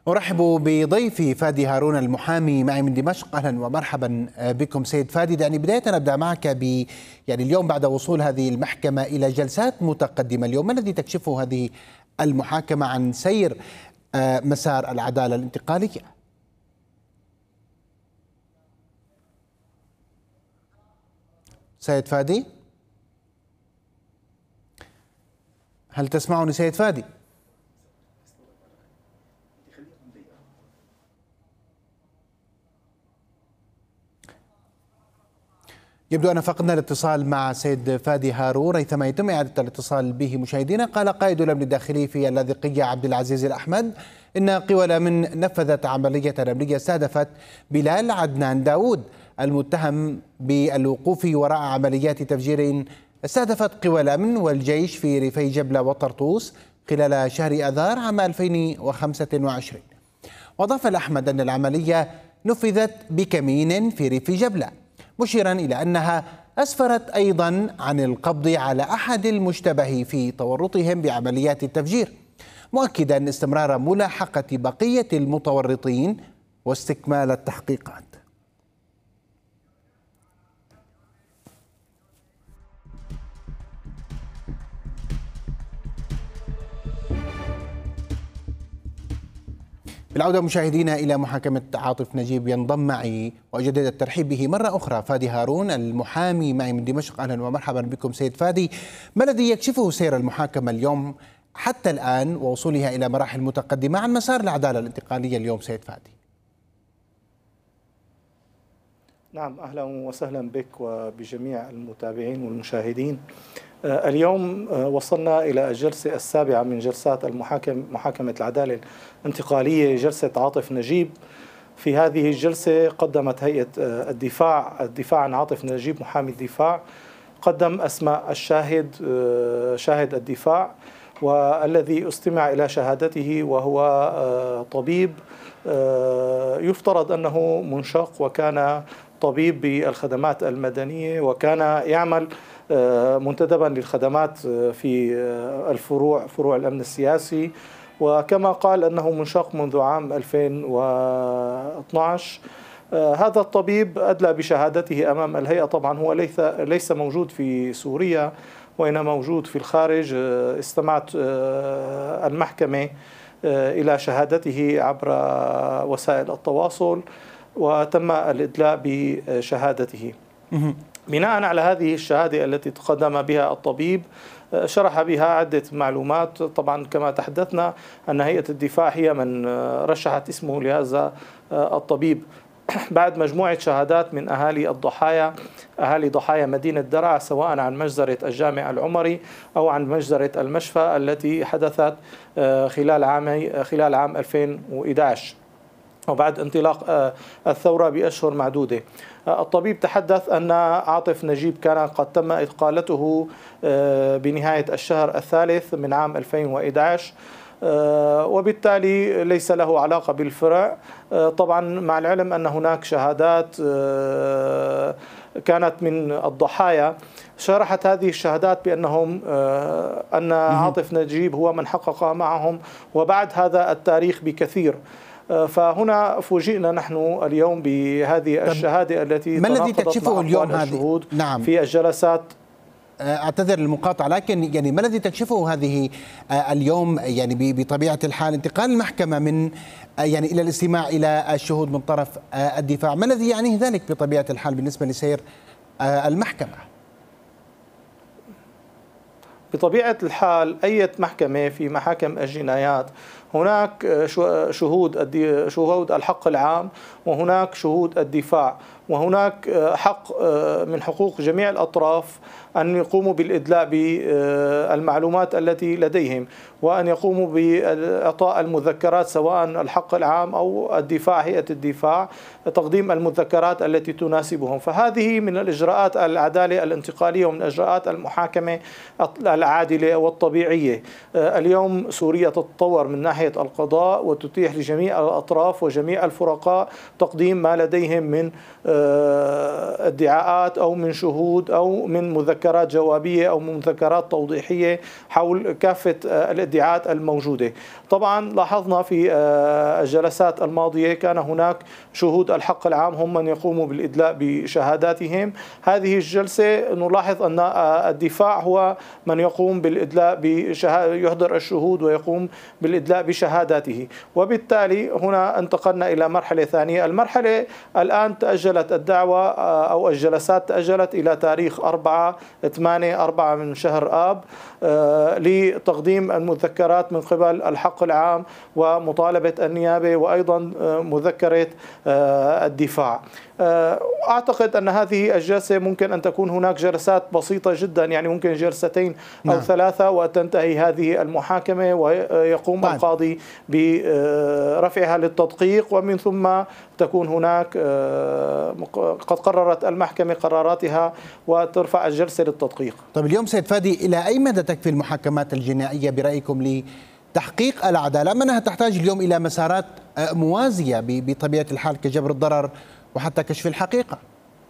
أرحب بضيفي فادي هارون المحامي معي من دمشق. أهلا ومرحبا بكم سيد فادي. يعني بداية أبدأ معك يعني اليوم بعد وصول هذه المحكمة إلى جلسات متقدمة اليوم، ما الذي تكشفه هذه المحاكمة عن سير مسار العدالة الانتقالية؟ سيد فادي، هل تسمعني سيد فادي؟ يبدو أن فقدنا الاتصال مع سيد فادي هارون. ريثما يتم إعادة الاتصال به مشاهدينا، قال قائد الأمن الداخلي في اللاذقية عبد العزيز الأحمد إن قوى الأمن نفذت عملية أمنية استهدفت بلال عدنان داود المتهم بالوقوف وراء عمليات تفجير استهدفت قوى الأمن والجيش في ريفي جبلة وطرطوس خلال شهر آذار عام 2025. وأضاف الأحمد أن العملية نفذت بكمين في ريف جبلة، مشيرا إلى أنها أسفرت أيضا عن القبض على أحد المشتبه في تورطهم بعمليات التفجير، مؤكدا استمرار ملاحقة بقية المتورطين واستكمال التحقيقات. بالعودة مشاهدينا إلى محاكمة عاطف نجيب، ينضم معي وأجدد الترحيب به مرة أخرى فادي هارون المحامي معي من دمشق. أهلا ومرحبا بكم سيد فادي. ما الذي يكشفه سير المحاكمة اليوم حتى الآن ووصولها إلى مراحل متقدمة عن مسار العدالة الانتقالية اليوم سيد فادي؟ نعم، أهلا وسهلا بك وبجميع المتابعين والمشاهدين. اليوم وصلنا إلى الجلسة السابعة من جلسات محاكمة العدالة الانتقالية، جلسة عاطف نجيب. في هذه الجلسة قدمت هيئة الدفاع عن عاطف نجيب محامي الدفاع، قدم أسماء الشاهد شاهد الدفاع والذي استمع إلى شهادته، وهو طبيب يفترض أنه منشق وكان طبيب بالخدمات المدنية وكان يعمل منتدبا للخدمات في فروع الأمن السياسي، وكما قال أنه منشق منذ عام 2012. هذا الطبيب أدلى بشهادته أمام الهيئة. طبعا هو ليس موجود في سوريا وإنما موجود في الخارج. استمعت المحكمة إلى شهادته عبر وسائل التواصل وتم الإدلاء بشهادته. بناء على هذه الشهادة التي تقدم بها الطبيب شرح بها عدة معلومات. طبعا كما تحدثنا أن هيئة الدفاع هي من رشحت اسمه لهذا الطبيب بعد مجموعة شهادات من أهالي ضحايا مدينة درعا، سواء عن مجزرة الجامع العمري أو عن مجزرة المشفى التي حدثت خلال عام 2011 وبعد انطلاق الثورة بأشهر معدودة. الطبيب تحدث أن عاطف نجيب كان قد تم إقالته بنهاية الشهر الثالث من عام 2011 وبالتالي ليس له علاقة بالفرع. طبعا مع العلم أن هناك شهادات كانت من الضحايا شرحت هذه الشهادات بأنهم أن عاطف نجيب هو من حقق معهم وبعد هذا التاريخ بكثير. فهنا فوجئنا نحن اليوم بهذه الشهادة التي ما الذي تكشفه اليوم هذه؟ نعم، في الجلسات. أعتذر المقاطعة، لكن يعني ما الذي تكشفه هذه اليوم يعني بطبيعة الحال انتقال المحكمة من يعني إلى الاستماع إلى الشهود من طرف الدفاع، ما الذي يعنيه ذلك بطبيعة الحال بالنسبة لسير المحكمة؟ بطبيعة الحال أي محكمة في محاكم الجنايات هناك شهود الحق العام وهناك شهود الدفاع، وهناك حق من حقوق جميع الأطراف أن يقوموا بالإدلاء بالمعلومات التي لديهم وأن يقوموا بإعطاء المذكرات، سواء الحق العام أو الدفاع هيئة الدفاع تقديم المذكرات التي تناسبهم. فهذه من الإجراءات العدالة الانتقالية ومن إجراءات المحاكمة العادلة والطبيعية. اليوم سوريا تتطور من ناحية القضاء وتتيح لجميع الأطراف وجميع الفرقاء تقديم ما لديهم من ادعاءات أو من شهود أو من مذكرات جوابية أو من مذكرات توضيحية حول كافة الادعاءات الموجودة. طبعا لاحظنا في الجلسات الماضية كان هناك شهود الحق العام هم من يقوموا بالإدلاء بشهاداتهم. هذه الجلسة نلاحظ أن الدفاع هو من يقوم بالإدلاء يحضر الشهود ويقوم بالإدلاء بشهاداته، وبالتالي هنا انتقلنا إلى مرحلة ثانية. المرحلة الآن تأجلت الدعوة أو الجلسات تأجلت إلى تاريخ 4/8 من شهر آب لتقديم المذكرات من قبل الحق العام ومطالبة النيابة وأيضا مذكرة الدفاع. أعتقد أن هذه الجلسة ممكن أن تكون هناك جلسات بسيطة جدا، يعني ممكن جلستين أو ثلاثة وتنتهي هذه المحاكمة ويقوم القاضي برفعها للتدقيق، ومن ثم تكون هناك قد قررت المحكمة قراراتها وترفع الجلسة للتدقيق. طيب اليوم سيد فادي، إلى أي مدى تكفي المحاكمات الجنائية برأيكم لتحقيق العدالة؟ أم أنها تحتاج اليوم إلى مسارات موازية بطبيعة الحال كجبر الضرر وحتى كشف الحقيقة؟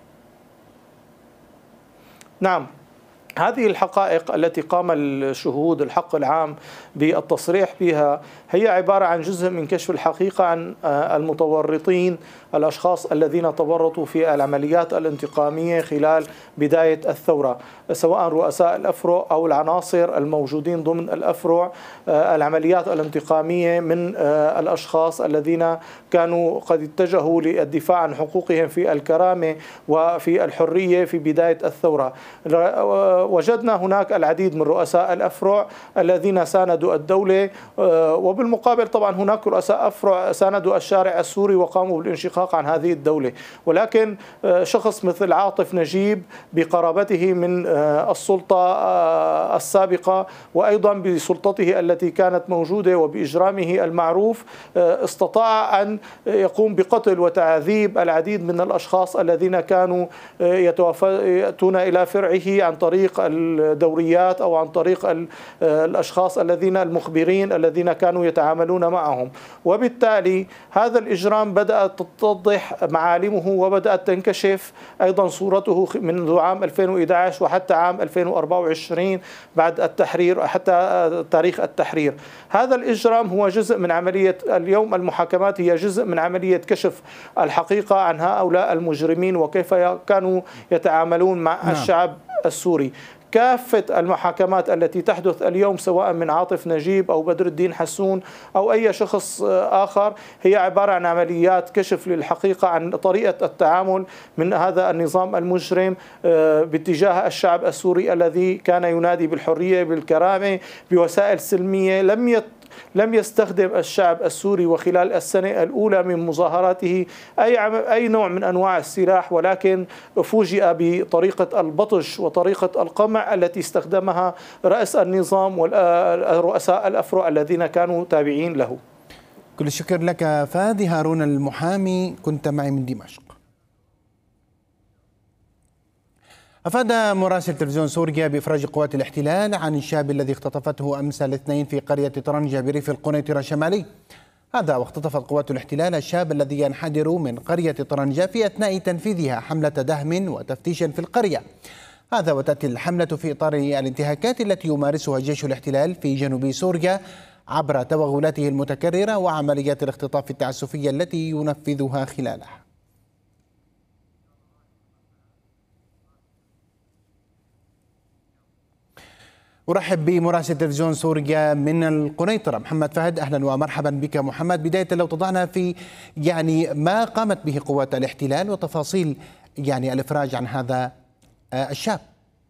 نعم، هذه الحقائق التي قام الشهود الحق العام بالتصريح بها هي عبارة عن جزء من كشف الحقيقة عن المتورطين، الأشخاص الذين تورطوا في العمليات الانتقامية خلال بداية الثورة، سواء رؤساء الأفرع أو العناصر الموجودين ضمن الأفرع. العمليات الانتقامية من الأشخاص الذين كانوا قد اتجهوا للدفاع عن حقوقهم في الكرامة وفي الحرية في بداية الثورة. وجدنا هناك العديد من رؤساء الأفرع الذين ساندوا الدولة، وبالمقابل طبعا هناك رؤساء أفرع ساندوا الشارع السوري وقاموا بالانشقاق عن هذه الدولة. ولكن شخص مثل عاطف نجيب بقرابته من السلطة السابقة وأيضا بسلطته التي كانت موجودة وبإجرامه المعروف استطاع أن يقوم بقتل وتعذيب العديد من الأشخاص الذين كانوا يأتون إلى فرعه عن طريق الدوريات أو عن طريق الأشخاص الذين المخبرين الذين كانوا يتعاملون معهم. وبالتالي هذا الإجرام بدأت تتضح معالمه وبدأت تنكشف أيضا صورته منذ عام 2011 وحتى عام 2024 بعد التحرير حتى تاريخ التحرير. هذا الإجرام هو جزء من عملية اليوم، المحاكمات هي جزء من عملية كشف الحقيقة عن هؤلاء المجرمين وكيف كانوا يتعاملون مع الشعب السوري. كافة المحاكمات التي تحدث اليوم سواء من عاطف نجيب أو بدر الدين حسون أو أي شخص آخر هي عبارة عن عمليات كشف للحقيقة عن طريقة التعامل من هذا النظام المجرم باتجاه الشعب السوري الذي كان ينادي بالحرية بالكرامة بوسائل سلمية. لم يستخدم الشعب السوري وخلال السنة الأولى من مظاهراته أي نوع من أنواع السلاح، ولكن فوجئ بطريقة البطش وطريقة القمع التي استخدمها رئيس النظام ورؤساء الأفرع الذين كانوا تابعين له. كل الشكر لك فادي هارون المحامي، كنت معي من دمشق. أفاد مراسل تلفزيون سوريا بإفراج قوات الاحتلال عن الشاب الذي اختطفته أمس الاثنين في قرية طرنجة بريف القنيطرة الشمالي. هذا واختطفت قوات الاحتلال الشاب الذي ينحدر من قرية طرنجة في أثناء تنفيذها حملة دهم وتفتيش في القرية. هذا وتأتي الحملة في إطار الانتهاكات التي يمارسها جيش الاحتلال في جنوب سوريا عبر توغلاته المتكررة وعمليات الاختطاف التعسفية التي ينفذها خلالها. أرحب بمراسل تلفزيون سوريا من القنيطرة محمد فهد. أهلا ومرحبا بك محمد. بداية لو تضعنا في ما قامت به قوات الاحتلال وتفاصيل الإفراج عن هذا الشاب.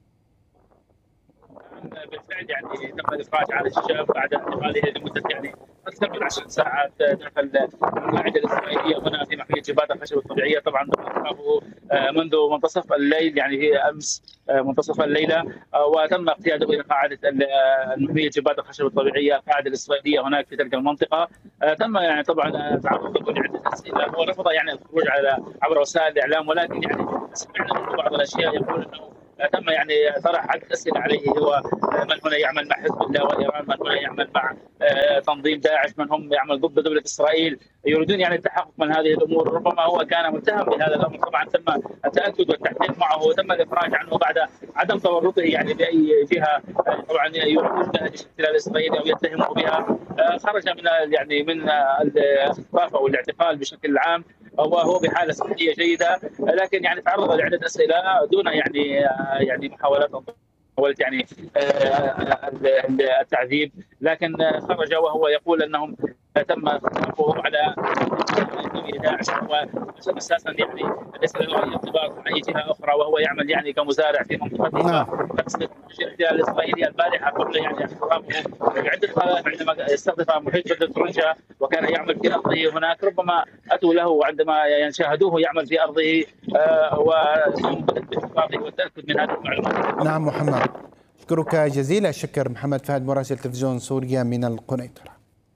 بالفعل تم الافراج عن الشاب بعد احتفاله لمده اكثر من 10 ساعات داخل القاعده الاسرائيليه هنا في محميه جبال الخشب الطبيعيه. طبعا منذ منتصف الليل، هي امس منتصف الليله، وتم اقتياده الى قاعده محميه جبال الخشب الطبيعيه القاعده الاسرائيليه هناك في تلك المنطقه. تم طبعا تعرضه لعده اسئله. هو رفض الخروج عبر وسائل الاعلام، ولكن سمعنا منه بعض الاشياء. يقول انه تم يعني طرح عدة أسئلة عليه، هو من هنا يعمل مع حزب الله وإيران، من هنا يعمل مع تنظيم داعش، من هم يعمل ضد دولة إسرائيل، يريدون يعني التحقق من هذه الأمور. ربما هو كان متهم بهذا الأمر، طبعا تم التأكد والتحقيق معه وتم الإفراج عنه بعد عدم تورطه يعني بأي جهة طبعا يريدون بها الاحتلال الإسرائيلي أو يتهمه بها. خرج من يعني من الاختطاف أو الاعتقال بشكل عام، هو بحالة صحية جيدة، لكن يعني تعرض لعدة أسئلة دون يعني محاولات يعني التعذيب، لكن خرج وهو يقول انهم تم اختطافهم على داعش، هو اساسا يعني ليس له اي ارتباط مع اي جهه اخرى، وهو يعمل يعني كمزارع في منطقته. الاحتلال الاسرائيلي البارحه قبل يعني اختطافه بعده مرات عندما استهدف محيط بدر طرنجة وكان يعمل في ارضه هناك، ربما اتوا له عندما شاهدوه يعمل في ارضه وقاموا باختطافه والتاكد من هذه المعلومات. نعم محمد، أشكرك جزيل الشكر محمد فهد مراسل تلفزيون سوريا من القنيطرة.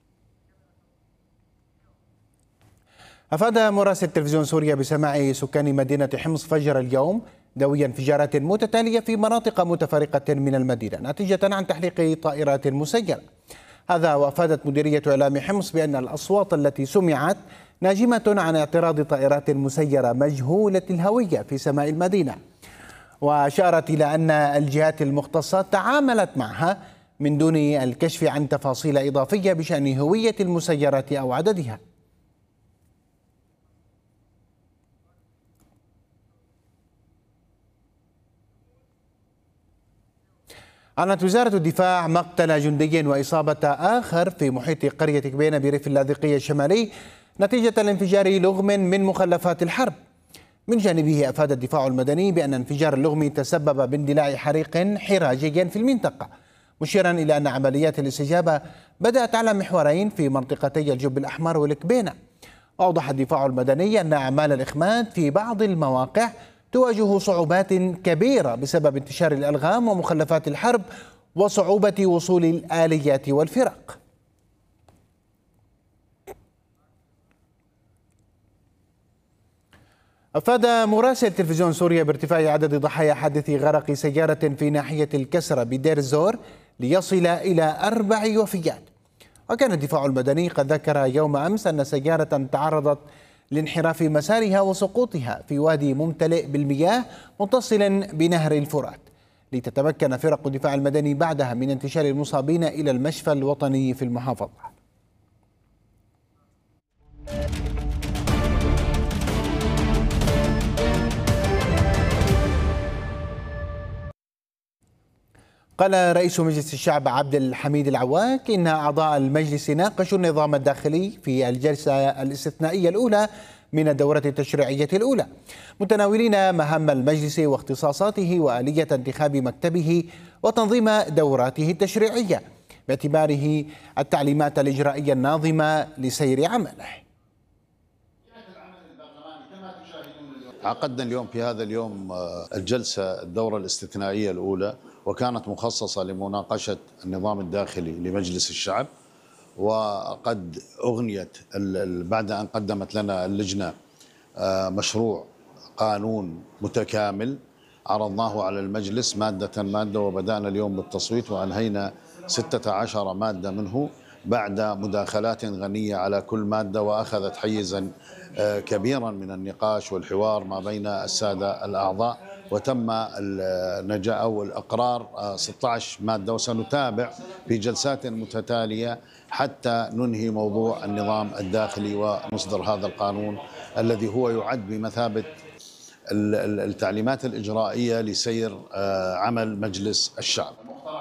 أفاد مراسل تلفزيون سوريا بسماع سكان مدينة حمص فجر اليوم دوي انفجارات متتالية في مناطق متفرقة من المدينة نتيجة عن تحليق طائرات مسيرة. هذا وأفادت مديرية إعلام حمص بأن الأصوات التي سمعت ناجمة عن اعتراض طائرات مسيرة مجهولة الهوية في سماء المدينة، وأشارت إلى أن الجهات المختصة تعاملت معها من دون الكشف عن تفاصيل إضافية بشأن هوية المسيرات أو عددها. أعلنت وزارة الدفاع مقتل جندي وإصابة آخر في محيط قرية كبينة بريف اللاذقية الشمالي نتيجة الانفجار لغم من مخلفات الحرب. من جانبه أفاد الدفاع المدني بأن انفجار اللغم تسبب باندلاع حريق حراجي في المنطقة، مشيرا إلى أن عمليات الاستجابة بدأت على محورين في منطقتي الجب الأحمر والكبينة. أوضح الدفاع المدني أن أعمال الإخماد في بعض المواقع تواجه صعوبات كبيرة بسبب انتشار الألغام ومخلفات الحرب وصعوبة وصول الآليات والفرق. أفاد مراسل تلفزيون سوريا بارتفاع عدد ضحايا حادث غرق سيارة في ناحية الكسرة بدير الزور ليصل إلى 4 وفيات. وكان الدفاع المدني قد ذكر يوم أمس أن سيارة تعرضت لانحراف مسارها وسقوطها في وادي ممتلئ بالمياه متصلا بنهر الفرات، لتتمكن فرق الدفاع المدني بعدها من انتشال المصابين إلى المشفى الوطني في المحافظة. قال رئيس مجلس الشعب عبد الحميد العواك إن أعضاء المجلس ناقشوا النظام الداخلي في الجلسة الاستثنائية الأولى من الدورة التشريعية الأولى، متناولين مهام المجلس واختصاصاته وآلية انتخاب مكتبه وتنظيم دوراته التشريعية باعتباره التعليمات الإجرائية الناظمة لسير عمله. عقدنا اليوم في هذا اليوم الجلسة الدورة الاستثنائية الأولى، وكانت مخصصة لمناقشة النظام الداخلي لمجلس الشعب. وقد أغنيت بعد أن قدمت لنا اللجنة مشروع قانون متكامل عرضناه على المجلس مادة، وبدأنا اليوم بالتصويت وأنهينا 16 مادة منه بعد مداخلات غنية على كل مادة، وأخذت حيزا كبيرا من النقاش والحوار ما بين السادة الأعضاء، وتم النجاح أو الإقرار 16 مادة، وسنتابع في جلسات متتالية حتى ننهي موضوع النظام الداخلي ونصدر هذا القانون الذي هو يعد بمثابة التعليمات الإجرائية لسير عمل مجلس الشعب.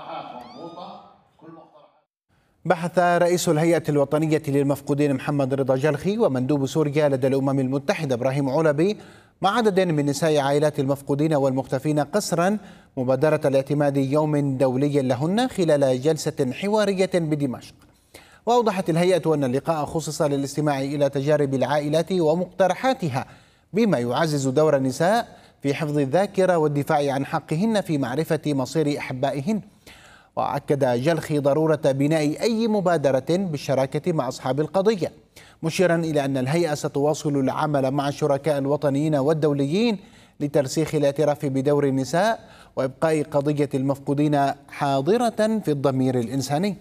بحث رئيس الهيئة الوطنية للمفقودين محمد رضا جلخي ومندوب سوريا لدى الأمم المتحدة إبراهيم علبي مع عدد من نساء عائلات المفقودين والمختفين قسرا مبادرة الاعتماد يوم دولي لهن خلال جلسة حوارية بدمشق. وأوضحت الهيئة أن اللقاء خصص للاستماع إلى تجارب العائلات ومقترحاتها بما يعزز دور النساء في حفظ الذاكرة والدفاع عن حقهن في معرفة مصير أحبائهن. وأكد جلخي ضرورة بناء أي مبادرة بالشراكة مع أصحاب القضية، مشيرا إلى أن الهيئة ستواصل العمل مع الشركاء الوطنيين والدوليين لترسيخ الاعتراف بدور النساء وإبقاء قضية المفقودين حاضرة في الضمير الإنساني.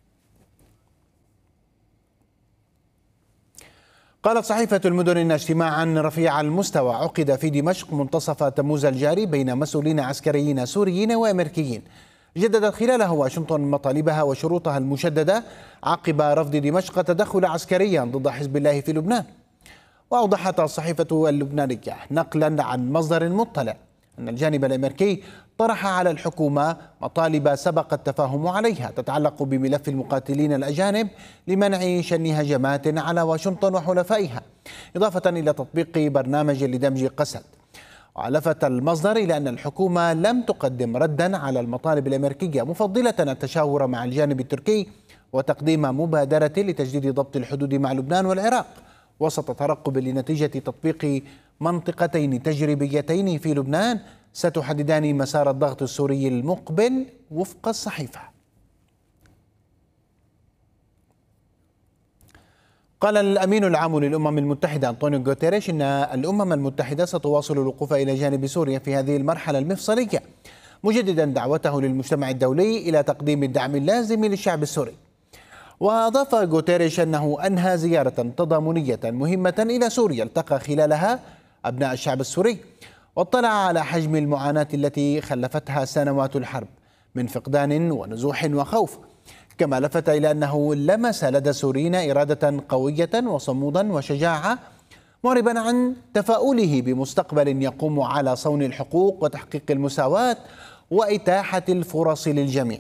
قالت صحيفة المدن إن اجتماعا رفيع المستوى عقد في دمشق منتصف تموز الجاري بين مسؤولين عسكريين سوريين وأمريكيين، جددت خلاله واشنطن مطالبها وشروطها المشددة عقب رفض دمشق تدخل عسكريا ضد حزب الله في لبنان. وأوضحت الصحيفة اللبنانية نقلا عن مصدر مطلع أن الجانب الأمريكي طرح على الحكومة مطالب سبق التفاهم عليها تتعلق بملف المقاتلين الأجانب لمنع شن هجمات على واشنطن وحلفائها، إضافة إلى تطبيق برنامج لدمج قسد. ولفت المصدر إلى أن الحكومة لم تقدم ردا على المطالب الأمريكية، مفضلة التشاور مع الجانب التركي وتقديم مبادرة لتجديد ضبط الحدود مع لبنان والعراق وسط ترقب لنتيجة تطبيق منطقتين تجريبيتين في لبنان ستحددان مسار الضغط السوري المقبل وفق الصحيفة. قال الأمين العام للأمم المتحدة أنطونيو غوتيريش إن الأمم المتحدة ستواصل الوقوف إلى جانب سوريا في هذه المرحلة المفصلية، مجددا دعوته للمجتمع الدولي إلى تقديم الدعم اللازم للشعب السوري. وأضاف غوتيريش أنه أنهى زيارة تضامنية مهمة إلى سوريا التقى خلالها أبناء الشعب السوري، واطلع على حجم المعاناة التي خلفتها سنوات الحرب من فقدان ونزوح وخوف، كما لفت إلى أنه لمس لدى السوريين إرادة قوية وصمودا وشجاعة، معربا عن تفاؤله بمستقبل يقوم على صون الحقوق وتحقيق المساواة وإتاحة الفرص للجميع.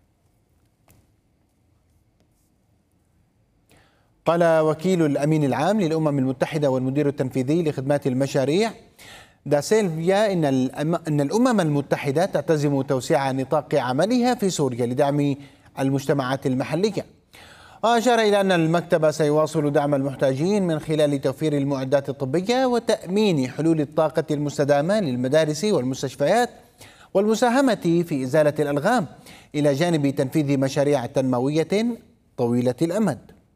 قال وكيل الأمين العام للأمم المتحدة والمدير التنفيذي لخدمات المشاريع دا سيلفيا إن الأمم المتحدة تعتزم توسيع نطاق عملها في سوريا لدعم المجتمعات المحلية، وأشار إلى أن المكتب سيواصل دعم المحتاجين من خلال توفير المعدات الطبية وتأمين حلول الطاقة المستدامة للمدارس والمستشفيات والمساهمة في إزالة الألغام، إلى جانب تنفيذ مشاريع تنموية طويلة الأمد.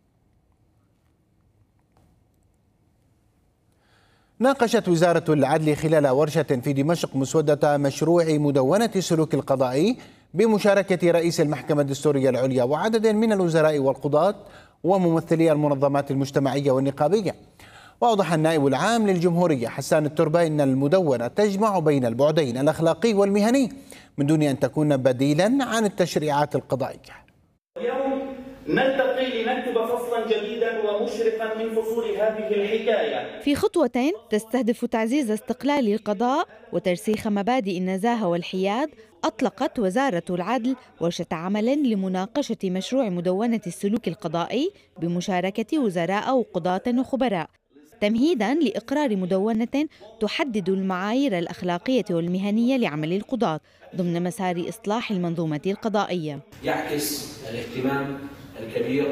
ناقشت وزارة العدل خلال ورشة في دمشق مسودة مشروع مدونة السلوك القضائي بمشاركة رئيس المحكمة الدستورية العليا وعدد من الوزراء والقضاة وممثلي المنظمات المجتمعية والنقابية. وأوضح النائب العام للجمهورية حسان التربة إن المدونة تجمع بين البعدين الأخلاقي والمهني من دون أن تكون بديلا عن التشريعات القضائية. اليوم نلتقي لنكتب فصلا جديدا ومشرقا من فصول هذه الحكاية في خطوة تستهدف تعزيز استقلال القضاء وترسيخ مبادئ النزاهة والحياد. أطلقت وزارة العدل ورشة عمل لمناقشة مشروع مدونة السلوك القضائي بمشاركة وزراء وقضاة وخبراء، تمهيداً لإقرار مدونة تحدد المعايير الأخلاقية والمهنية لعمل القضاة ضمن مسار إصلاح المنظومة القضائية. يعكس الاهتمام الكبير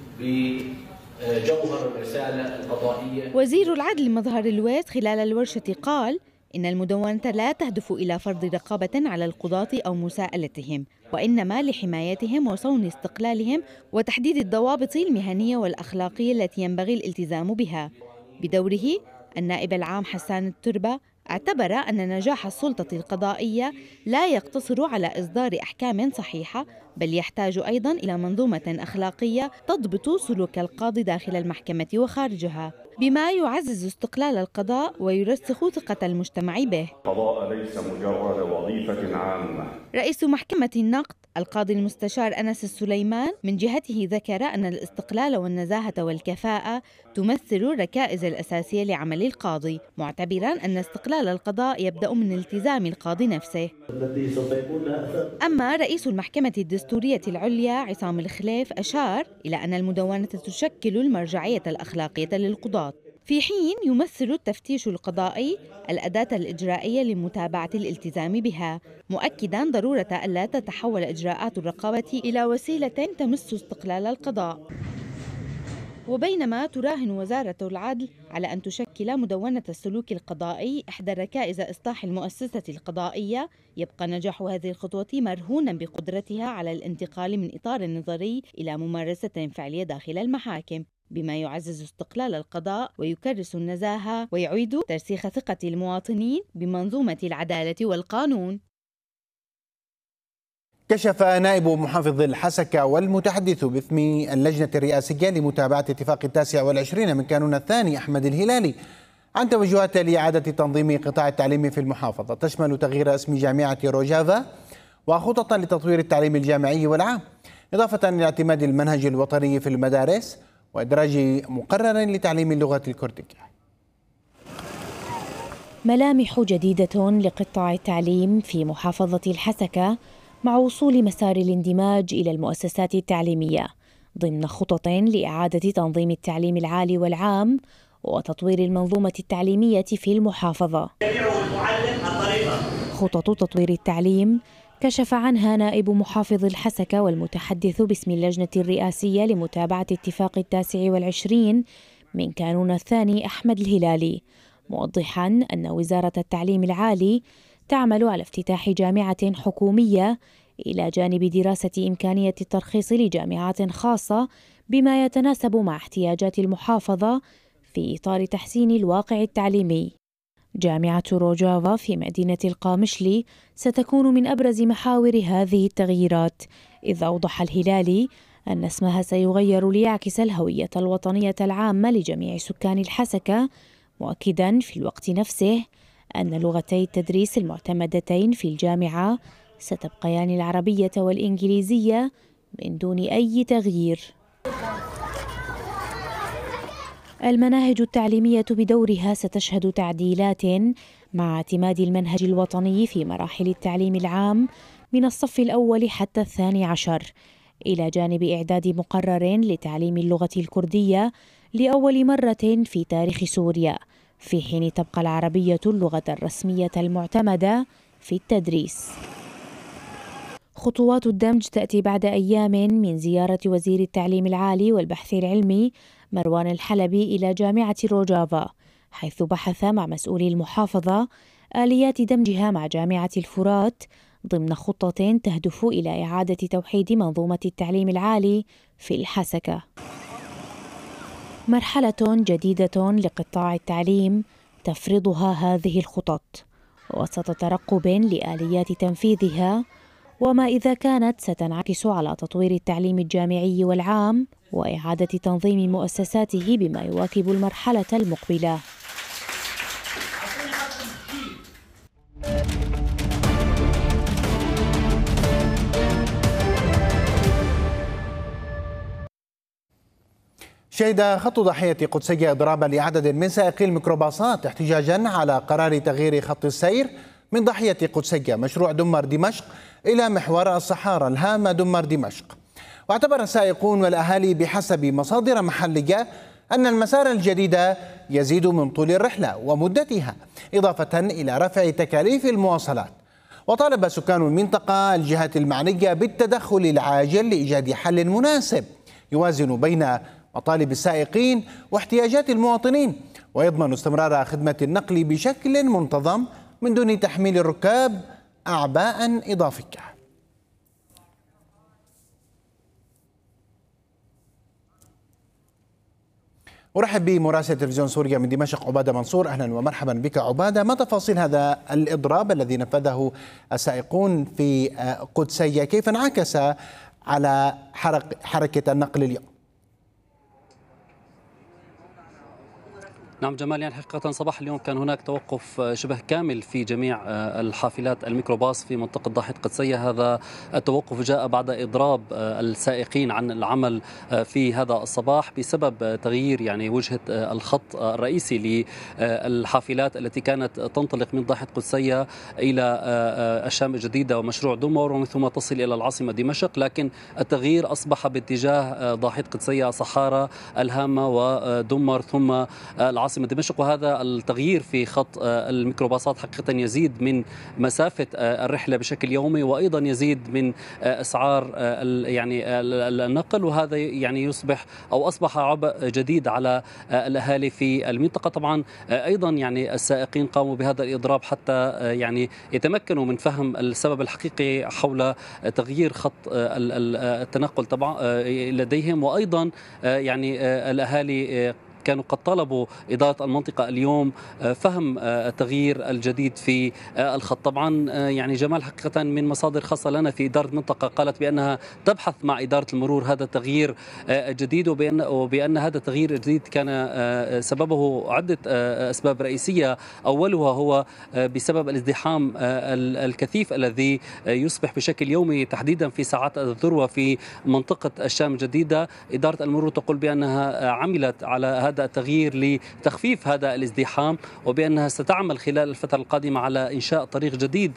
بجوهر الرسالة القضائية. وزير العدل مظهر الويس خلال الورشة قال إن المدونة لا تهدف إلى فرض رقابة على القضاة أو مساءلتهم، وإنما لحمايتهم وصون استقلالهم وتحديد الضوابط المهنية والأخلاقية التي ينبغي الالتزام بها. بدوره النائب العام حسان التربة اعتبر أن نجاح السلطة القضائية لا يقتصر على إصدار أحكام صحيحة، بل يحتاج أيضاً إلى منظومة أخلاقية تضبط سلوك القاضي داخل المحكمة وخارجها، بما يعزز استقلال القضاء ويرسخ ثقة المجتمع به. القضاء ليس مجرد وظيفة عامة. رئيس محكمة النقد القاضي المستشار أنس السليمان من جهته ذكر أن الاستقلال والنزاهة والكفاءة تمثل الركائز الأساسية لعمل القاضي، معتبراً أن استقلال القضاء يبدأ من التزام القاضي نفسه. أما رئيس المحكمة الدستورية العليا عصام الخليف أشار إلى أن المدونة تشكل المرجعية الأخلاقية للقضاة، في حين يمثل التفتيش القضائي الأداة الإجرائية لمتابعة الالتزام بها، مؤكداً ضرورة ألا تتحول إجراءات الرقابة إلى وسيلة تمس استقلال القضاء. وبينما تراهن وزارة العدل على أن تشكل مدونة السلوك القضائي إحدى ركائز إصلاح المؤسسة القضائية، يبقى نجاح هذه الخطوة مرهونا بقدرتها على الانتقال من إطار نظري إلى ممارسة فعلية داخل المحاكم. بما يعزز استقلال القضاء ويكرس النزاهة ويعيد ترسيخ ثقة المواطنين بمنظومة العدالة والقانون. كشف نائب محافظ الحسكة والمتحدث باسم اللجنة الرئاسية لمتابعة اتفاق 29 من كانون الثاني أحمد الهلالي عن توجهات لإعادة تنظيم قطاع التعليم في المحافظة، تشمل تغيير اسم جامعة روجافا وخططا لتطوير التعليم الجامعي والعام، إضافة إلى اعتماد المنهج الوطني في المدارس وإدراج مقرر لتعليم اللغة الكردية. ملامح جديدة لقطاع التعليم في محافظة الحسكة مع وصول مسار الاندماج إلى المؤسسات التعليمية ضمن خطط لإعادة تنظيم التعليم العالي والعام وتطوير المنظومة التعليمية في المحافظة. خطط تطوير التعليم كشف عنها نائب محافظ الحسكة والمتحدث باسم اللجنة الرئاسية لمتابعة اتفاق 29 من كانون الثاني أحمد الهلالي، موضحاً أن وزارة التعليم العالي تعمل على افتتاح جامعة حكومية إلى جانب دراسة إمكانية الترخيص لجامعات خاصة بما يتناسب مع احتياجات المحافظة في إطار تحسين الواقع التعليمي. جامعة روجافا في مدينة القامشلي ستكون من أبرز محاور هذه التغييرات، إذ أوضح الهلالي أن اسمها سيغير ليعكس الهوية الوطنية العامة لجميع سكان الحسكة، مؤكداً في الوقت نفسه أن لغتي التدريس المعتمدتين في الجامعة ستبقيان العربية والإنجليزية من دون أي تغيير. المناهج التعليمية بدورها ستشهد تعديلات مع اعتماد المنهج الوطني في مراحل التعليم العام من الصف الأول حتى 12، إلى جانب إعداد مقرر لتعليم اللغة الكردية لأول مرة في تاريخ سوريا، في حين تبقى العربية اللغة الرسمية المعتمدة في التدريس. خطوات الدمج تأتي بعد أيام من زيارة وزير التعليم العالي والبحث العلمي مروان الحلبي إلى جامعة روجافا، حيث بحث مع مسؤولي المحافظة آليات دمجها مع جامعة الفرات ضمن خطة تهدف إلى إعادة توحيد منظومة التعليم العالي في الحسكة. مرحلة جديدة لقطاع التعليم تفرضها هذه الخطط وسط ترقب لآليات تنفيذها، وما إذا كانت ستنعكس على تطوير التعليم الجامعي والعام وإعادة تنظيم مؤسساته بما يواكب المرحلة المقبلة. شهد خط ضاحية قدسية إضرابا لعدد من سائقي الميكروباصات احتجاجا على قرار تغيير خط السير من ضاحية قدسية مشروع دمر دمشق إلى محور الصحارى الهامة دمر دمشق. واعتبر السائقون والأهالي بحسب مصادر محلية أن المسار الجديد يزيد من طول الرحلة ومدتها، إضافة إلى رفع تكاليف المواصلات. وطالب سكان المنطقة الجهات المعنية بالتدخل العاجل لإيجاد حل مناسب يوازن بين مطالب السائقين واحتياجات المواطنين ويضمن استمرار خدمة النقل بشكل منتظم من دون تحميل الركاب أعباء إضافية. أرحب بمراسل تلفزيون سوريا من دمشق عبادة منصور. أهلا ومرحبا بك عبادة. ما تفاصيل هذا الإضراب الذي نفذه السائقون في قدسية؟ كيف انعكس على حركة النقل اليوم؟ نعم جمال، يعني حقيقة صباح اليوم كان هناك توقف شبه كامل في جميع الحافلات الميكروباص في منطقة ضاحية قدسية. هذا التوقف جاء بعد إضراب السائقين عن العمل في هذا الصباح بسبب تغيير يعني وجهة الخط الرئيسي للحافلات التي كانت تنطلق من ضاحية قدسية إلى الشام الجديدة ومشروع دمر ومن ثم تصل إلى العاصمة دمشق، لكن التغيير أصبح باتجاه ضاحية قدسية صحارى الهامة ودمر ثم العاصمة العاصمة دمشق، وهذا التغيير في خط الميكروباصات حقيقة يزيد من مسافة الرحلة بشكل يومي، وأيضا يزيد من أسعار يعني النقل، وهذا يعني يصبح أو أصبح عبء جديد على الأهالي في المنطقة. طبعا أيضا يعني السائقين قاموا بهذا الإضراب حتى يعني يتمكنوا من فهم السبب الحقيقي حول تغيير خط التنقل طبعا لديهم، وأيضا يعني الأهالي كانوا قد طلبوا إدارة المنطقة اليوم فهم التغيير الجديد في الخط. طبعا يعني جمال حقيقة من مصادر خاصة لنا في إدارة المنطقة قالت بأنها تبحث مع إدارة المرور هذا التغيير الجديد، وبأن هذا التغيير الجديد كان سببه عدة أسباب رئيسية، أولها هو بسبب الازدحام الكثيف الذي يصبح بشكل يومي تحديدا في ساعات الذروة في منطقة الشام الجديدة. إدارة المرور تقول بأنها عملت على هذا التغيير لتخفيف هذا الازدحام، وبأنها ستعمل خلال الفترة القادمة على إنشاء طريق جديد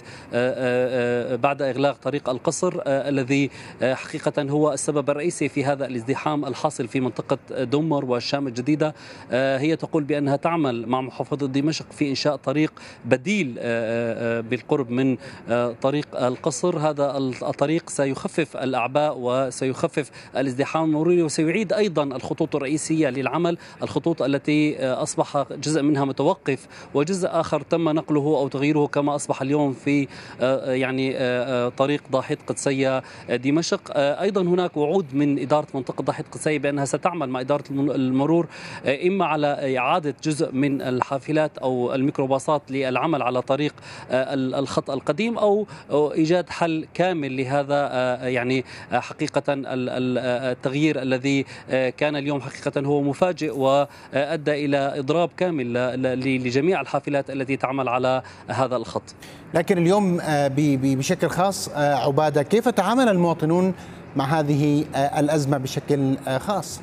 بعد إغلاق طريق القصر الذي حقيقة هو السبب الرئيسي في هذا الازدحام الحاصل في منطقة دمر والشام الجديدة. هي تقول بأنها تعمل مع محافظة دمشق في إنشاء طريق بديل بالقرب من طريق القصر. هذا الطريق سيخفف الأعباء وسيخفف الازدحام المروري، وسيعيد أيضا الخطوط الرئيسية للعمل، الخطوط التي أصبح جزء منها متوقف وجزء آخر تم نقله أو تغييره كما أصبح اليوم في يعني طريق ضاحية قدسية دمشق. أيضا هناك وعود من إدارة منطقة ضاحية قدسية بأنها ستعمل مع إدارة المرور إما على إعادة جزء من الحافلات أو الميكروباصات للعمل على طريق الخط القديم، أو إيجاد حل كامل لهذا. يعني حقيقة التغيير الذي كان اليوم حقيقة هو مفاجئ وأدى إلى إضراب كامل لجميع الحافلات التي تعمل على هذا الخط. لكن اليوم بشكل خاص عبادة، كيف تعامل المواطنون مع هذه الأزمة بشكل خاص؟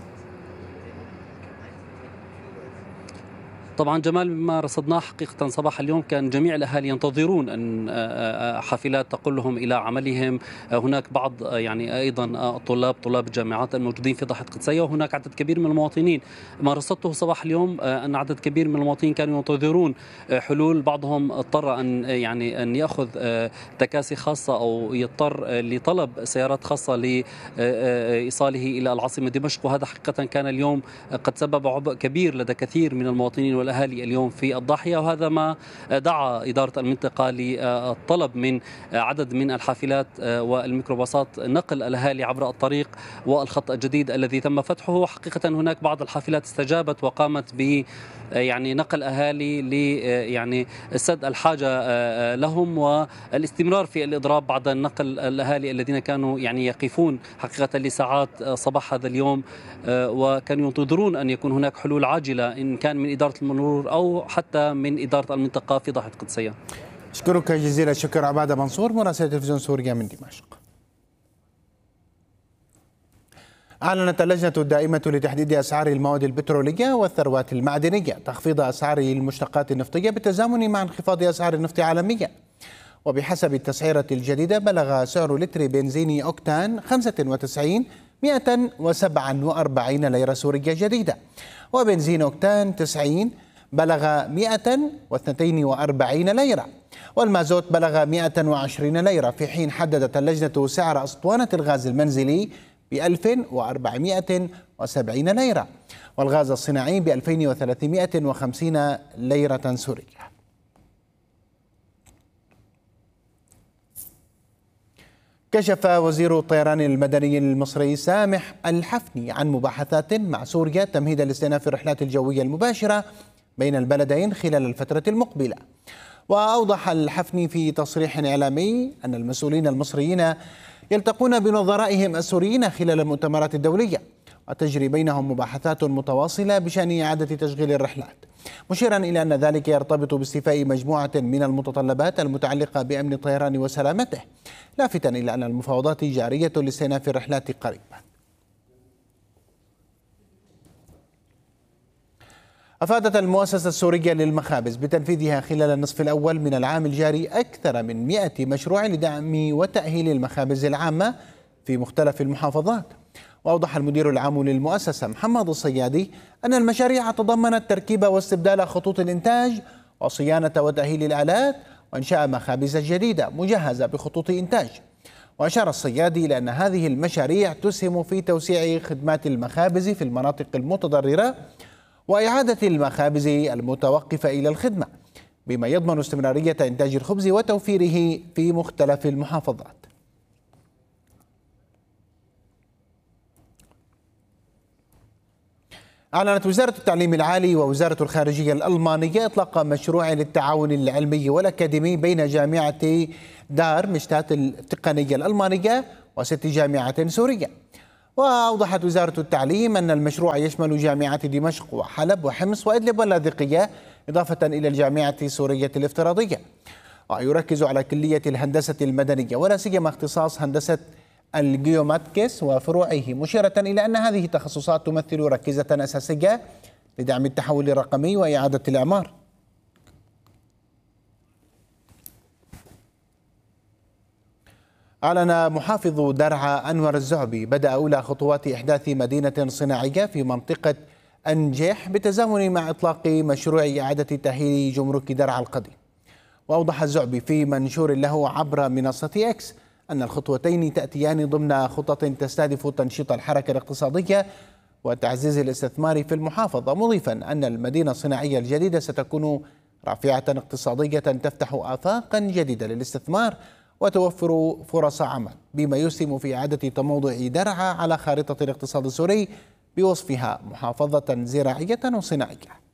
طبعا جمال، مما رصدناه حقيقة صباح اليوم كان جميع الأهالي ينتظرون أن حافلات تقلهم إلى عملهم. هناك بعض يعني أيضا طلاب الجامعات الموجودين في ضاحية قدسية، وهناك عدد كبير من المواطنين. ما رصدته صباح اليوم أن عدد كبير من المواطنين كانوا ينتظرون حلول. بعضهم اضطر أن يأخذ تكاسي خاصة أو يضطر لطلب سيارات خاصة لإيصاله إلى العاصمة دمشق، وهذا حقيقة كان اليوم قد سبب عبء كبير لدى كثير من المواطنين والأهالي اليوم في الضاحية، وهذا ما دعا إدارة المنطقة للطلب من عدد من الحافلات والميكروباصات نقل الأهالي عبر الطريق والخط الجديد الذي تم فتحه. حقيقة هناك بعض الحافلات استجابت وقامت ب يعني نقل أهالي يعني سد الحاجة لهم والاستمرار في الإضراب بعد نقل الأهالي الذين كانوا يعني يقفون حقيقة لساعات صباح هذا اليوم، وكانوا ينتظرون أن يكون هناك حلول عاجلة إن كان من إدارة المرور أو حتى من إدارة المنطقة في ضاحية قدسية. أشكرك جزيل الشكر عبادة منصور مراسل تلفزيون سوريا من دمشق. أعلنت اللجنة الدائمة لتحديد أسعار المواد البترولية والثروات المعدنية تخفيض أسعار المشتقات النفطية بالتزامن مع انخفاض أسعار النفط عالميا. وبحسب التسعيرة الجديدة بلغ سعر لتر بنزين أوكتان 95,147 ليرة سورية جديدة، وبنزين أوكتان 90 بلغ 142 ليرة، والمازوت بلغ 120 ليرة، في حين حددت اللجنة سعر أسطوانة الغاز المنزلي ب 1470 ليرة، والغاز الصناعي ب 2350 ليرة سورية. كشف وزير الطيران المدني المصري سامح الحفني عن مباحثات مع سوريا تمهيدا لاستئناف الرحلات الجوية المباشرة بين البلدين خلال الفترة المقبلة. وأوضح الحفني في تصريح إعلامي أن المسؤولين المصريين يلتقون بنظرائهم السوريين خلال المؤتمرات الدولية، وتجري بينهم مباحثات متواصلة بشأن إعادة تشغيل الرحلات، مشيرا إلى أن ذلك يرتبط باستيفاء مجموعة من المتطلبات المتعلقة بأمن الطيران وسلامته، لافتا إلى أن المفاوضات جارية لاستئناف الرحلات قريبا. أفادت المؤسسة السورية للمخابز بتنفيذها خلال النصف الأول من العام الجاري أكثر من 100 مشروع لدعم وتأهيل المخابز العامة في مختلف المحافظات، وأوضح المدير العام للمؤسسة محمد الصيادي أن المشاريع تضمنت تركيب واستبدال خطوط الإنتاج وصيانة وتأهيل الآلات وإنشاء مخابز جديدة مجهزة بخطوط إنتاج. وأشار الصيادي إلى أن هذه المشاريع تسهم في توسيع خدمات المخابز في المناطق المتضررة وإعادة المخابز المتوقفة إلى الخدمة، بما يضمن استمرارية إنتاج الخبز وتوفيره في مختلف المحافظات. أعلنت وزارة التعليم العالي ووزارة الخارجية الألمانية إطلاق مشروع للتعاون العلمي والأكاديمي بين جامعة دار مشتات التقنية الألمانية و6 جامعات سورية. وأوضحت وزارة التعليم أن المشروع يشمل جامعات دمشق وحلب وحمص وإدلب واللاذقية إضافة إلى الجامعة السورية الافتراضية، ويركز على كلية الهندسة المدنية ولا سيما اختصاص هندسة الجيوماتكس وفروعه، مشيرة إلى أن هذه التخصصات تمثل ركيزة أساسية لدعم التحول الرقمي وإعادة الإعمار. أعلن محافظ درعا أنور الزعبي بدأ أولى خطوات إحداث مدينة صناعية في منطقة أنجح بالتزامن مع إطلاق مشروع إعادة تأهيل جمرك درعا القديم. وأوضح الزعبي في منشور له عبر منصة إكس أن الخطوتين تأتيان ضمن خطط تستهدف تنشيط الحركة الاقتصادية وتعزيز الاستثمار في المحافظة، مضيفا أن المدينة الصناعية الجديدة ستكون رافعة اقتصادية تفتح آفاقا جديدة للاستثمار وتوفر فرص عمل، بما يسهم في إعادة تموضع درعا على خارطة الاقتصاد السوري بوصفها محافظة زراعية وصناعية.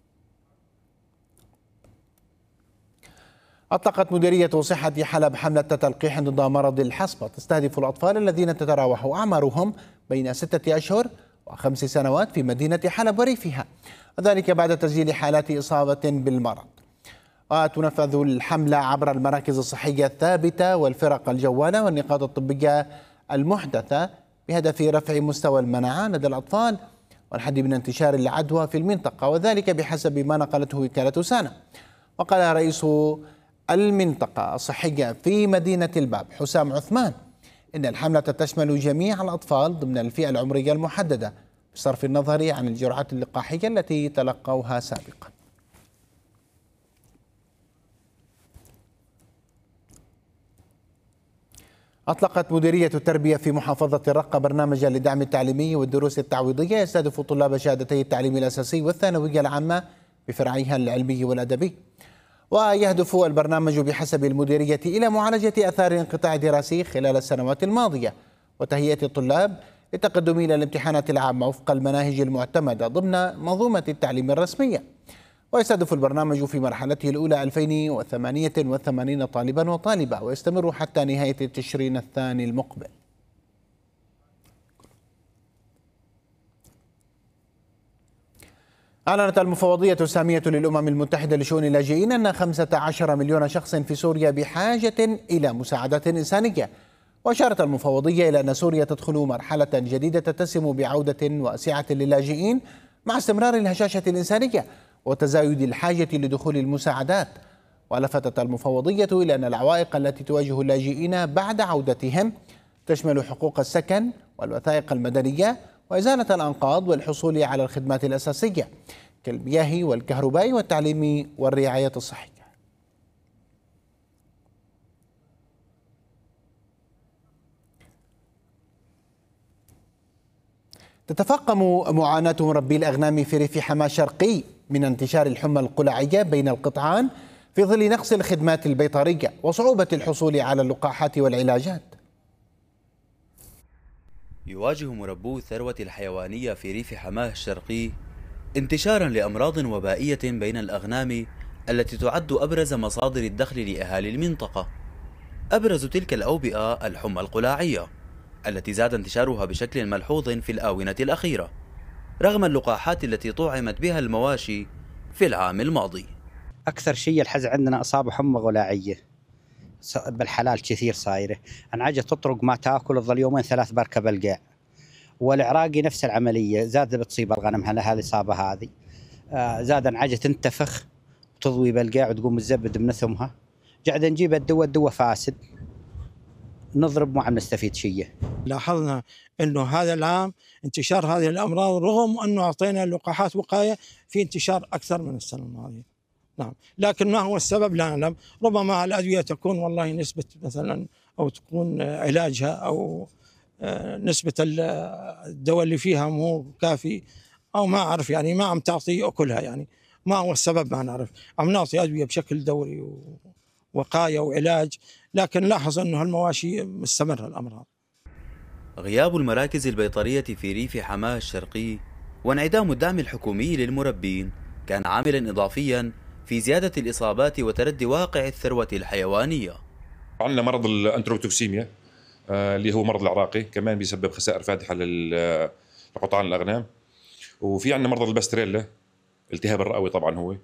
أطلقت مديرية صحة حلب حملة تلقيح ضد مرض الحصبة تستهدف الأطفال الذين تتراوح أعمارهم بين 6 أشهر و5 سنوات في مدينة حلب وريفها، وذلك بعد تسجيل حالات إصابة بالمرض. وتنفذ الحملة عبر المراكز الصحية الثابتة والفرق الجوالة والنقاط الطبية المحدثة بهدف رفع مستوى المناعة لدى الأطفال والحد من انتشار العدوى في المنطقة، وذلك بحسب ما نقلته وكالة سانا. وقال رئيس المنطقة الصحية في مدينة الباب حسام عثمان إن الحملة تشمل جميع الأطفال ضمن الفئة العمرية المحددة بصرف النظر عن الجرعات اللقاحية التي تلقوها سابقا. أطلقت مديرية التربية في محافظة الرقة برنامجا لدعم التعليمي والدروس التعويضية يستهدف طلاب شهادتي التعليم الأساسي والثانوية العامة بفرعيها العلمي والأدبي. ويهدف البرنامج بحسب المديرية إلى معالجة آثار انقطاع دراسي خلال السنوات الماضية وتهيئة الطلاب للتقدم إلى الامتحانات العامة وفق المناهج المعتمدة ضمن منظومة التعليم الرسمية. ويستهدف البرنامج في مرحلته الأولى 2088 طالبا وطالبة ويستمر حتى نهاية تشرين الثاني المقبل. أعلنت المفوضية السامية للأمم المتحدة لشؤون اللاجئين أن 15 مليون شخص في سوريا بحاجة إلى مساعدات إنسانية. وأشارت المفوضية إلى أن سوريا تدخل مرحلة جديدة تتسم بعودة واسعة للاجئين مع استمرار الهشاشة الإنسانية وتزايد الحاجة لدخول المساعدات. ولفتت المفوضية إلى أن العوائق التي تواجه اللاجئين بعد عودتهم تشمل حقوق السكن والوثائق المدنية وإزالة الأنقاض والحصول على الخدمات الأساسية كالمياه والكهرباء والتعليم والرعاية الصحية. تتفاقم معاناة مربي الأغنام في ريف حماة الشرقي من انتشار الحمى القلعية بين القطعان في ظل نقص الخدمات البيطرية وصعوبة الحصول على اللقاحات والعلاجات. يواجه مربو الثروة الحيوانية في ريف حماة الشرقي انتشارا لأمراض وبائية بين الأغنام التي تعد أبرز مصادر الدخل لأهالي المنطقة. أبرز تلك الأوبئة الحمى القلاعية التي زاد انتشارها بشكل ملحوظ في الآونة الأخيرة رغم اللقاحات التي طعمت بها المواشي في العام الماضي. أكثر شيء الحز عندنا أصاب حمى غلاعية بالحلال كثير صايرة، انعجة تطرق ما تاكل تظل يومين 3 بركة بالقاع. والعراقي نفس العملية زاد بتصيب الغنم هذه الإصابة هذه، زاد انعجة تنتفخ وتضوي بالقاع وتقوم الزبد بنثمها. قاعد نجيب الدواء فاسد نضرب ما عم نستفيد شيء. لاحظنا أنه هذا العام انتشار هذه الأمراض رغم أنه أعطينا لقاحات وقاية في انتشار أكثر من السنة الماضية. نعم، لكن ما هو السبب لا نعلم. ربما الأدوية تكون والله نسبة مثلا أو تكون علاجها أو نسبة الدواء اللي فيها مو كافي أو ما أعرف، يعني ما عم تعطي أكلها، يعني ما هو السبب ما نعرف. عم نعطي أدوية بشكل دوري ووقاية وعلاج، لكن لاحظ أنه هالمواشي مستمرة الأمراض. غياب المراكز البيطرية في ريف حماه الشرقي وانعدام الدعم الحكومي للمربين كان عاملا إضافيا في زيادة الإصابات وتردي واقع الثروة الحيوانية. عندنا مرض الأنتروتوكسيميا اللي هو مرض العراقي، كمان بيسبب خسائر فادحة لقطعان الأغنام. وفي عندنا مرض الباستريلا، التهاب الرئوي طبعا هو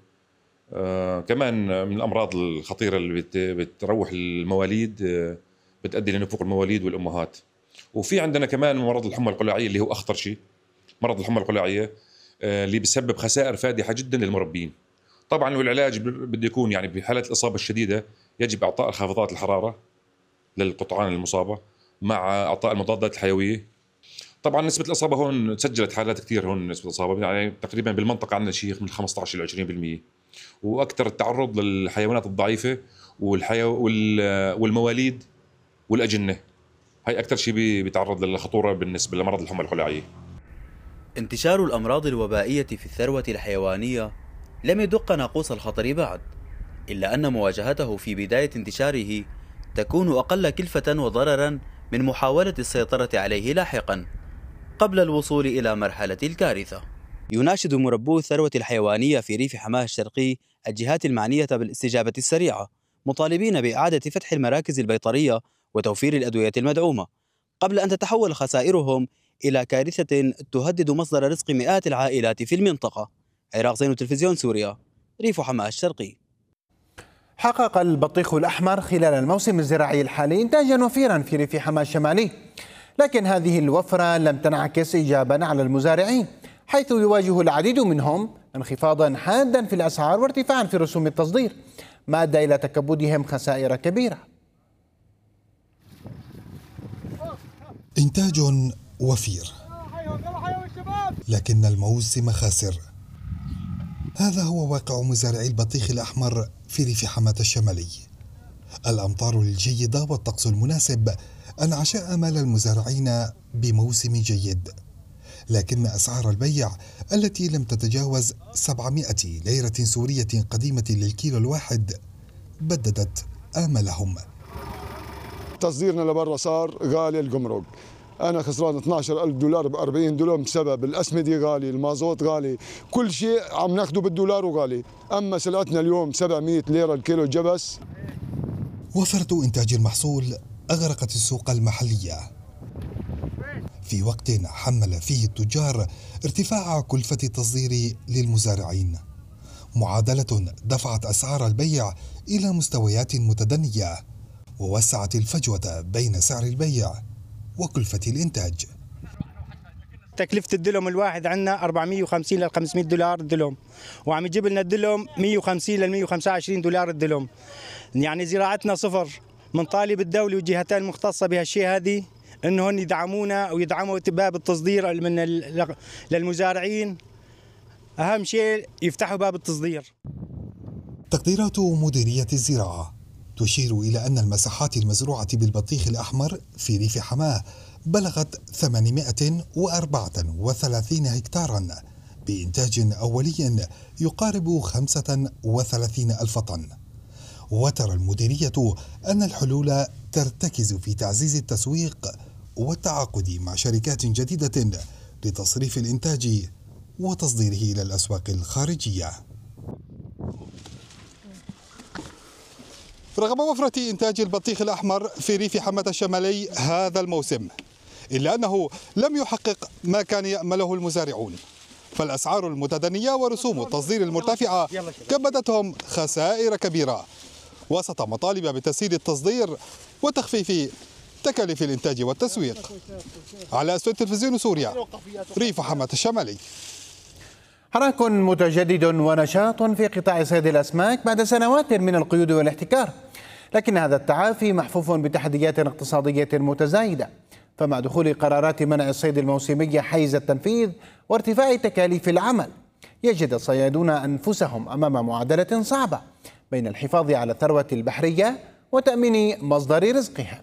كمان من الأمراض الخطيرة اللي بتروح المواليد، بتؤدي لنفوق المواليد والأمهات. وفي عندنا كمان مرض الحمى القلاعية اللي هو أخطر شيء، مرض الحمى القلاعية اللي بيسبب خسائر فادحة جدا للمربين. طبعا والعلاج بده يكون يعني بحالة الإصابة الشديدة يجب إعطاء خافضات الحرارة للقطعان المصابة مع إعطاء المضادات الحيوية. طبعا نسبة الإصابة هون سجلت حالات كثير، هون نسبة الإصابة يعني تقريبا بالمنطقة عندنا شيء من 15 إلى 20%. وأكثر التعرض للحيوانات الضعيفة والمواليد والأجنة، هاي أكثر شيء بيتعرض للخطورة بالنسبة لمرض الحمى القلاعية. انتشار الأمراض الوبائية في الثروة الحيوانية لم يدق ناقوس الخطر بعد، إلا أن مواجهته في بداية انتشاره تكون أقل كلفة وضررا من محاولة السيطرة عليه لاحقا قبل الوصول إلى مرحلة الكارثة. يناشد مربو الثروة الحيوانية في ريف حماه الشرقي الجهات المعنية بالاستجابة السريعة، مطالبين بإعادة فتح المراكز البيطرية وتوفير الأدوية المدعومة قبل أن تتحول خسائرهم إلى كارثة تهدد مصدر رزق مئات العائلات في المنطقة. عراق زين تلفزيون سوريا، ريف حماه الشرقي. حقق البطيخ الأحمر خلال الموسم الزراعي الحالي إنتاجا وفيرا في ريف حماه الشمالي، لكن هذه الوفرة لم تنعكس إيجابا على المزارعين، حيث يواجه العديد منهم انخفاضا حادا في الأسعار وارتفاعا في رسوم التصدير، ما أدى إلى تكبدهم خسائر كبيرة. إنتاج وفير لكن الموسم خاسر، هذا هو واقع مزارعي البطيخ الأحمر في ريف حماه الشمالي. الأمطار الجيدة والطقس المناسب أنعش آمال المزارعين بموسم جيد، لكن أسعار البيع التي لم تتجاوز 700 ليرة سورية قديمة للكيلو الواحد بددت آمالهم. تصديرنا لبرا صار غالي، الجمرك أنا خسران 12,000 دولار ب 40 دولار بسبب الأسمدة غالي، المازوت غالي، كل شيء عم ناخده بالدولار وغالي. أما سلعتنا اليوم 700 ليرة الكيلو الجبس. وفرة إنتاج المحصول أغرقت السوق المحلية في وقت حمل فيه التجار ارتفاع كلفة التصدير للمزارعين، معادلة دفعت أسعار البيع إلى مستويات متدنية ووسعت الفجوة بين سعر البيع وكلفة الإنتاج. تكلفة الدلم الواحد عندنا 450 ل 500 دولار الدلم، وعم يجيب لنا الدلم 150 ل 125 دولار الدلم. يعني زراعتنا صفر. من طالب الدولة والجهتين المختصة بهالشيء هذه انه هن يدعمونا ويدعموا باب التصدير للمزارعين. اهم شيء يفتحوا باب التصدير. تقديرات مديرية الزراعة تشير إلى أن المساحات المزروعة بالبطيخ الأحمر في ريف حماه بلغت 834 هكتارا بإنتاج أولي يقارب 35 ألف طن. وترى المديرية أن الحلول ترتكز في تعزيز التسويق والتعاقد مع شركات جديدة لتصريف الإنتاج وتصديره إلى الأسواق الخارجية. رغم وفرة إنتاج البطيخ الأحمر في ريف حماه الشمالي هذا الموسم، إلا أنه لم يحقق ما كان يأمله المزارعون، فالأسعار المتدنية ورسوم التصدير المرتفعة كبدتهم خسائر كبيرة وسط مطالب بتسهيل التصدير وتخفيف تكاليف الإنتاج والتسويق. على أسود تلفزيون سوريا، ريف حماه الشمالي. حراك متجدد ونشاط في قطاع صيد الأسماك بعد سنوات من القيود والاحتكار. لكن هذا التعافي محفوف بتحديات اقتصادية متزايدة، فمع دخول قرارات منع الصيد الموسمي حيز التنفيذ وارتفاع تكاليف العمل يجد الصيادون أنفسهم أمام معادلة صعبة بين الحفاظ على الثروة البحرية وتأمين مصدر رزقهم.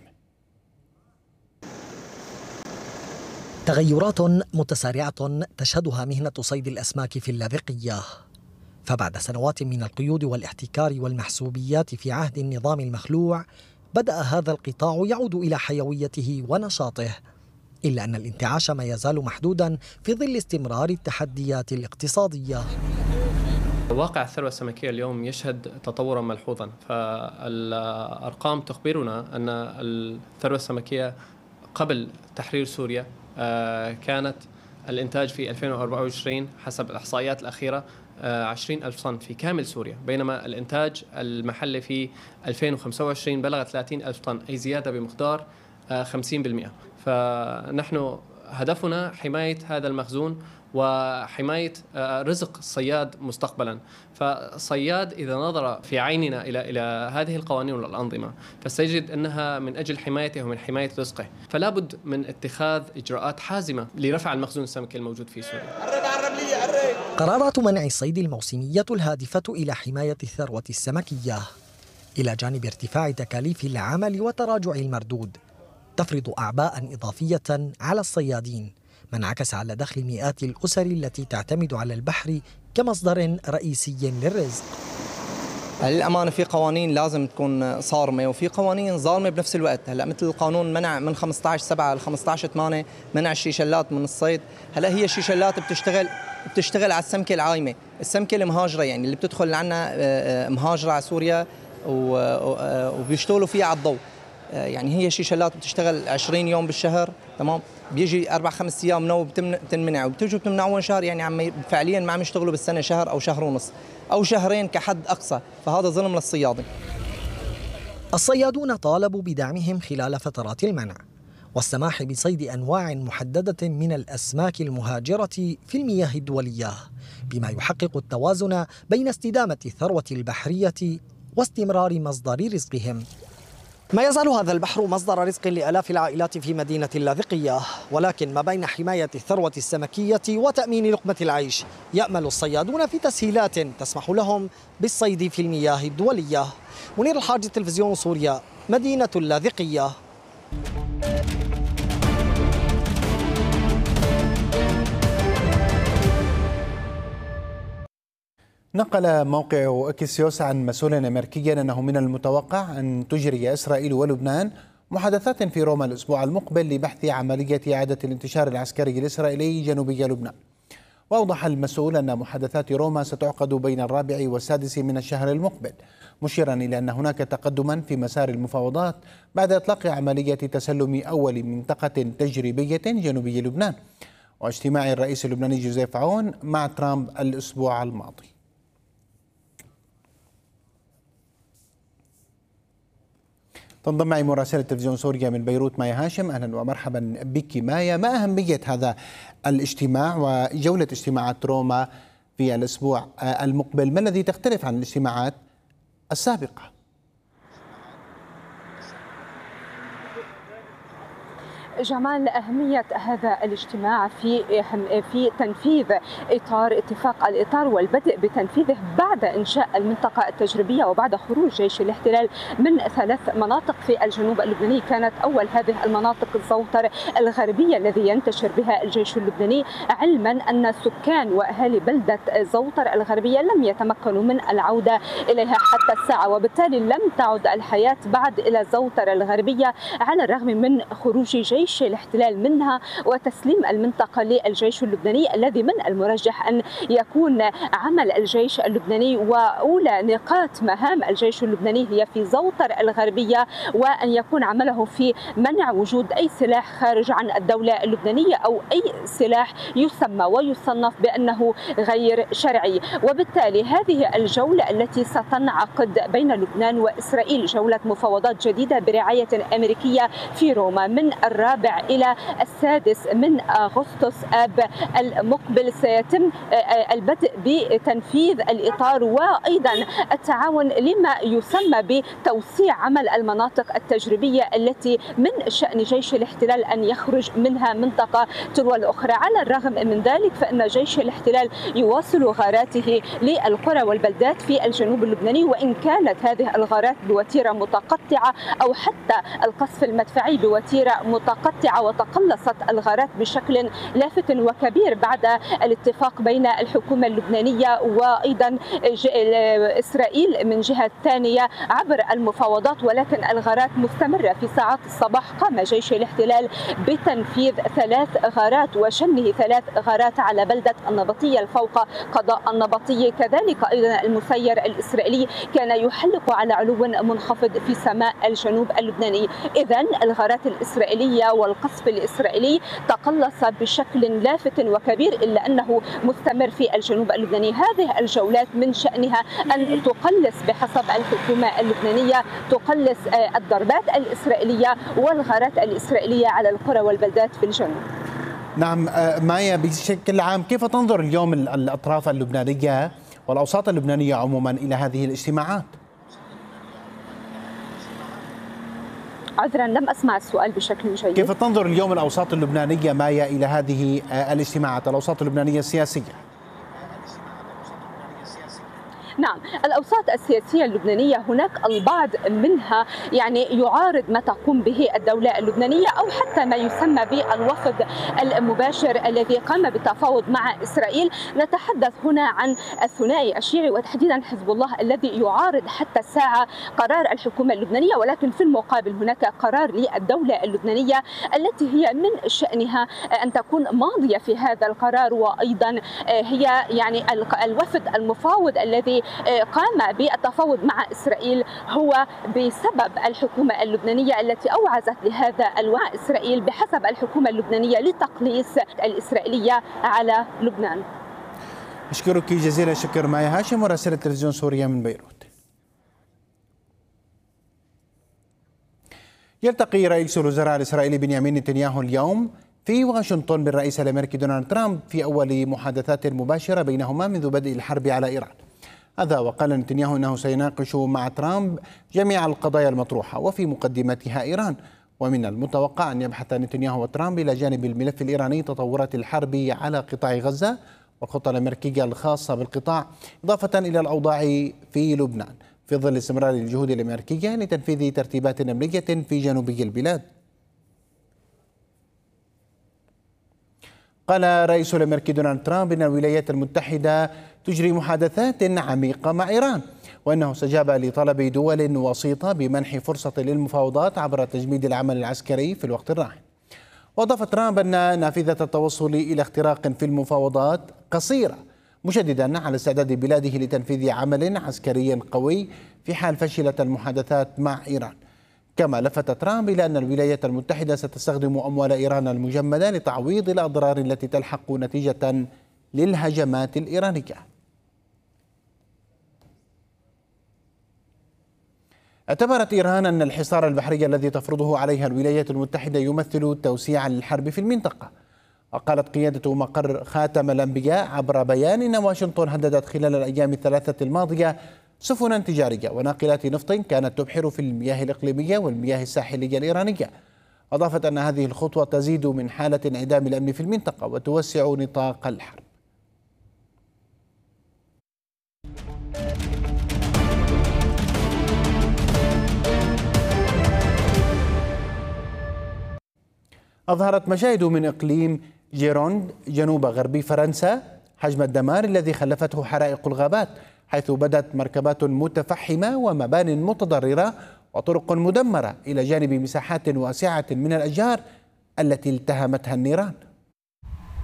تغيرات متسارعة تشهدها مهنة صيد الأسماك في اللاذقية، فبعد سنوات من القيود والاحتكار والمحسوبيات في عهد النظام المخلوع بدأ هذا القطاع يعود إلى حيويته ونشاطه، إلا أن الانتعاش ما يزال محدودا في ظل استمرار التحديات الاقتصادية. واقع الثروة السمكية اليوم يشهد تطورا ملحوظا، فالأرقام تخبرنا أن الثروة السمكية قبل تحرير سوريا كانت الإنتاج في 2024 حسب الإحصائيات الأخيرة 20,000 طن في كامل سوريا، بينما الإنتاج المحلي في 2025 بلغ 30,000 طن، أي زيادة بمقدار 50%. فنحن هدفنا حماية هذا المخزون وحماية رزق الصياد مستقبلا. فالصياد إذا نظر في عيننا إلى هذه القوانين والأنظمة فسيجد أنها من أجل حمايته ومن حماية رزقه، فلا بد من اتخاذ إجراءات حازمة لرفع المخزون السمكي الموجود في سوريا. قرارات منع الصيد الموسمية الهادفة إلى حماية الثروة السمكية إلى جانب ارتفاع تكاليف العمل وتراجع المردود تفرض أعباء إضافية على الصيادين، ما انعكس على دخل مئات الأسر التي تعتمد على البحر كمصدر رئيسي للرزق. للأمانة في قوانين لازم تكون صارمة وفي قوانين ظالمة بنفس الوقت. هلا مثل القانون منع من 15/7 ل 15/8 منع الشيشلات من الصيد. هلا هي الشيشلات بتشتغل على السمكة العايمة، السمكة المهاجرة، يعني اللي بتدخل عنا مهاجرة على سوريا وبيشتغلوا فيها على الضوء. يعني هي شيشلات بتشتغل 20 يوم بالشهر، تمام، بيجي 4-5 أيام نو بتنمنع وبتجوا بتمنعون شهر، يعني فعليا ما عم يشتغلوا بالسنة شهر أو شهر ونص أو شهرين كحد أقصى، فهذا ظلم للصيادين. الصيادون طالبوا بدعمهم خلال فترات المنع والسماح بصيد أنواع محددة من الأسماك المهاجرة في المياه الدولية، بما يحقق التوازن بين استدامة الثروة البحرية واستمرار مصدر رزقهم. ما يزال هذا البحر مصدر رزق لآلاف العائلات في مدينة اللاذقية، ولكن ما بين حماية الثروة السمكية وتأمين لقمة العيش يأمل الصيادون في تسهيلات تسمح لهم بالصيد في المياه الدولية. منير الحاج، تلفزيون سوريا، مدينة اللاذقية. نقل موقع أكسيوس عن مسؤول أمريكي أنه من المتوقع أن تجري إسرائيل ولبنان محادثات في روما الأسبوع المقبل لبحث عملية إعادة الانتشار العسكري الإسرائيلي جنوبي لبنان. وأوضح المسؤول أن محادثات روما ستعقد بين 4 و6 من الشهر المقبل، مشيرا إلى أن هناك تقدما في مسار المفاوضات بعد إطلاق عملية تسلم أول منطقة تجريبية جنوبي لبنان واجتماع الرئيس اللبناني جوزيف عون مع ترامب الأسبوع الماضي. تنضم معي مراسلة تلفزيون سوريا من بيروت مايا هاشم. أهلا ومرحبا بك مايا. ما أهمية هذا الاجتماع وجولة اجتماعات روما في الأسبوع المقبل؟ ما الذي تختلف عن الاجتماعات السابقة؟ جمال، أهمية هذا الاجتماع في تنفيذ الإطار والبدء بتنفيذه بعد إنشاء المنطقة التجريبية وبعد خروج جيش الاحتلال من 3 مناطق في الجنوب اللبناني. كانت أول هذه المناطق الزوطر الغربية الذي ينتشر بها الجيش اللبناني، علما أن سكان وأهالي بلدة زوطر الغربية لم يتمكنوا من العودة إليها حتى الساعة، وبالتالي لم تعد الحياة بعد إلى زوطر الغربية على الرغم من خروج جيش الاحتلال منها وتسليم المنطقة للجيش اللبناني، الذي من المرجح أن يكون عمل الجيش اللبناني وأولى نقاط مهام الجيش اللبناني هي في زوطر الغربية، وأن يكون عمله في منع وجود أي سلاح خارج عن الدولة اللبنانية أو أي سلاح يسمى ويصنف بأنه غير شرعي. وبالتالي هذه الجولة التي ستنعقد بين لبنان وإسرائيل، جولة مفاوضات جديدة برعاية أمريكية في روما من 4 الرابع إلى السادس من أغسطس آب المقبل سيتم البدء بتنفيذ الإطار وأيضا التعاون لما يسمى بتوسيع عمل المناطق التجريبية التي من شأن جيش الاحتلال أن يخرج منها منطقة تلو الأخرى. على الرغم من ذلك فإن جيش الاحتلال يواصل غاراته للقرى والبلدات في الجنوب اللبناني، وإن كانت هذه الغارات بوتيرة متقطعة أو حتى القصف المدفعي بوتيرة متقطعة، وتقلصت الغارات بشكل لافت وكبير بعد الاتفاق بين الحكومة اللبنانية وأيضا إسرائيل من جهة ثانية عبر المفاوضات، ولكن الغارات مستمرة. في ساعات الصباح قام جيش الاحتلال بتنفيذ 3 غارات وشنه 3 غارات على بلدة النبطية الفوق قضاء النبطية. كذلك أيضا المسير الإسرائيلي كان يحلق على علو منخفض في سماء الجنوب اللبناني. إذن الغارات الإسرائيلية والقصف الإسرائيلي تقلص بشكل لافت وكبير، إلا أنه مستمر في الجنوب اللبناني. هذه الجولات من شأنها أن تقلص بحسب الحكومة اللبنانية، تقلص الضربات الإسرائيلية والغارات الإسرائيلية على القرى والبلدات في الجنوب. نعم مايا، بشكل عام كيف تنظر اليوم الأطراف اللبنانية والأوساط اللبنانية عموما إلى هذه الاجتماعات؟ عذرا لم أسمع السؤال بشكل جيد. كيف تنظر اليوم الأوساط اللبنانية مايا إلى هذه الاجتماعات، الأوساط اللبنانية السياسية؟ نعم، الأوساط السياسية اللبنانية هناك البعض منها يعني يعارض ما تقوم به الدولة اللبنانية أو حتى ما يسمى بالوفد المباشر الذي قام بالتفاوض مع إسرائيل. نتحدث هنا عن الثنائي الشيعي وتحديدا حزب الله الذي يعارض حتى الساعة قرار الحكومة اللبنانية، ولكن في المقابل هناك قرار للدولة اللبنانية التي هي من شأنها أن تكون ماضية في هذا القرار، وأيضا هي يعني الوفد المفاوض الذي قام بالتفاوض مع إسرائيل هو بسبب الحكومة اللبنانية التي أوعزت لهذا الوعي إسرائيل بحسب الحكومة اللبنانية لتقليص الإسرائيلية على لبنان. أشكرك جزيلا الشكر مايا هاشم، مراسلة تلفزيون سوريا من بيروت. يلتقي رئيس الوزراء الإسرائيلي بنيامين نتنياهو اليوم في واشنطن بالرئيس الأمريكي دونالد ترامب في أول محادثات مباشرة بينهما منذ بدء الحرب على إيران. هذا وقال نتنياهو أنه سيناقش مع ترامب جميع القضايا المطروحة وفي مقدمتها إيران، ومن المتوقع أن يبحث نتنياهو وترامب إلى جانب الملف الإيراني تطورات الحرب على قطاع غزة والخطة الأمريكية الخاصة بالقطاع، إضافة إلى الأوضاع في لبنان في ظل استمرار الجهود الأمريكية لتنفيذ ترتيبات أمنية في جنوبي البلاد. قال رئيس الأمريكي دونالد ترامب إن الولايات المتحدة تجري محادثات عميقة مع إيران، وأنه استجاب لطلب دول وسيطة بمنح فرصة للمفاوضات عبر تجميد العمل العسكري في الوقت الراهن. وأضاف ترامب أن نافذة التوصل إلى اختراق في المفاوضات قصيرة، مشددا على استعداد بلاده لتنفيذ عمل عسكري قوي في حال فشلت المحادثات مع إيران. كما لفت ترامب إلى أن الولايات المتحدة ستستخدم أموال إيران المجمدة لتعويض الأضرار التي تلحق نتيجة للهجمات الإيرانية. اعتبرت إيران أن الحصار البحري الذي تفرضه عليها الولايات المتحدة يمثل توسيعا للحرب في المنطقة. وقالت قيادة مقر خاتم الأنبياء عبر بيان إن واشنطن هددت خلال الأيام الثلاثة الماضية سفنا تجارية وناقلات نفط كانت تبحر في المياه الإقليمية والمياه الساحلية الإيرانية. أضافت أن هذه الخطوة تزيد من حالة انعدام الأمن في المنطقة وتوسع نطاق الحرب. أظهرت مشاهد من إقليم جيروند جنوب غربي فرنسا حجم الدمار الذي خلفته حرائق الغابات، حيث بدت مركبات متفحمة ومبان متضررة وطرق مدمرة إلى جانب مساحات واسعة من الأشجار التي التهمتها النيران.